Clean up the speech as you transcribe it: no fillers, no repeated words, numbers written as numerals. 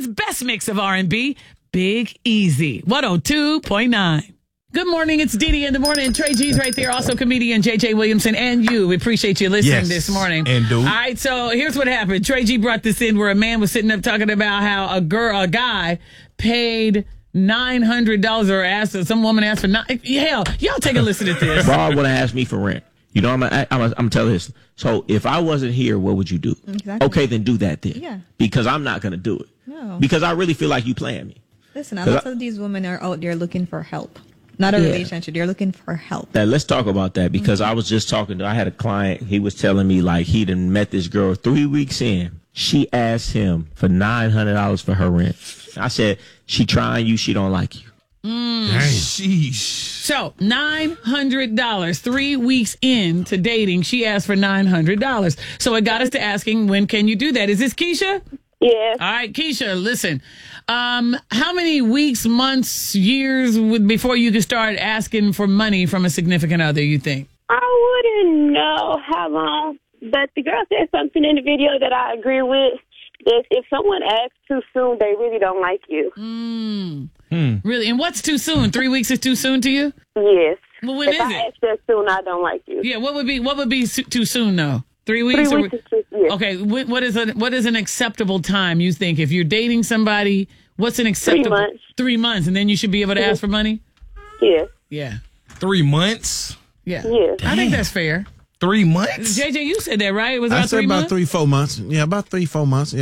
nation's best mix of R&B, Big Easy, 102.9. Good morning. It's Didi in the morning. Trey G's right there. Also comedian JJ Williamson and you. We appreciate you listening this morning. And dude. All right. So here's what happened. Trey G brought this in where a man was sitting up talking about how a guy paid $900 or asked some woman asked for hell. Y'all take a listen to this. Bob would have asked me for rent. You know, I'm gonna tell this. So if I wasn't here, what would you do? Exactly. Okay, then do that then. Yeah. Because I'm not gonna do it. No. Because I really feel like you playing me. Listen, a lot of these women are out there looking for help. Not a relationship. They're looking for help. Now, let's talk about that because I was just I had a client. He was telling me like he done met this girl 3 weeks in. She asked him for $900 for her rent. I said, she trying you. She don't like you. Sheesh. So $900, 3 weeks into dating, she asked for $900. So it got us to asking, when can you do that? Is this Keisha? Yes. All right, Keisha, listen. How many weeks, months, years before you could start asking for money from a significant other, you think? I wouldn't know how long, but the girl said something in the video that I agree with. That if someone asks too soon, they really don't like you. Really? And what's too soon? 3 weeks is too soon to you? Yes. Well, when if is I it? ask that soon, I don't like you. Yeah, what would be too soon though? 3 weeks? 3 weeks is too soon. Yes. Okay, what is an acceptable time you think if you're dating somebody? What's an acceptable 3 months? 3 months, and then you should be able to ask for money. Yes. Yeah, 3 months? yeah. Yes. I think that's fair. 3 months? JJ, you said that right? It was I about said 3 about months. 3-4 months. Yeah, about 3-4 months. Yeah.